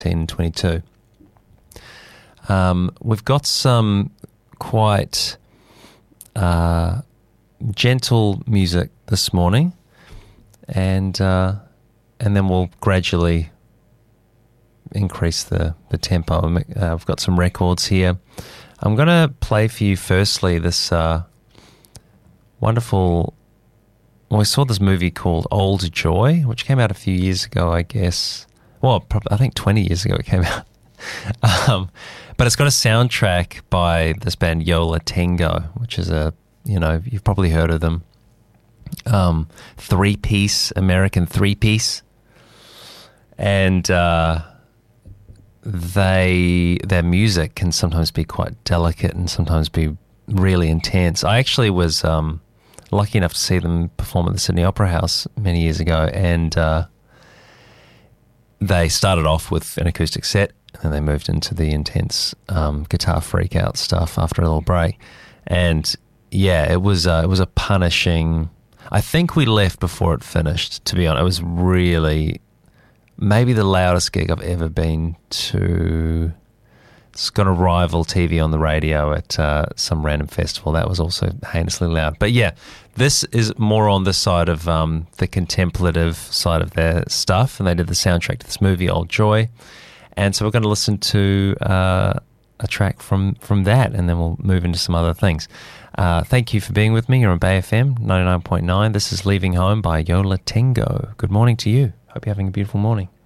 1922. We've got some quite gentle music this morning, and then we'll gradually increase the tempo. I've got some records here. I'm going to play for you firstly this wonderful... Well, we saw this movie called Old Joy, which came out a few years ago, I guess. Well, I think 20 years ago it came out. But it's got a soundtrack by this band Yola Tango, which is you've probably heard of them. American three-piece. And their music can sometimes be quite delicate and sometimes be really intense. I actually was lucky enough to see them perform at the Sydney Opera House many years ago, and they started off with an acoustic set, and then they moved into the intense guitar freak out stuff after a little break. And yeah, it was a punishing... I think we left before it finished, to be honest. It was really maybe the loudest gig I've ever been to. It's going to rival TV on the radio at some random festival. That was also heinously loud. But yeah, this is more on the side of the contemplative side of their stuff, and they did the soundtrack to this movie, Old Joy. And so we're going to listen to a track from that, and then we'll move into some other things. Thank you for being with me. You're on Bay FM 99.9. This is Leaving Home by Yola Tango. Good morning to you. Hope you're having a beautiful morning.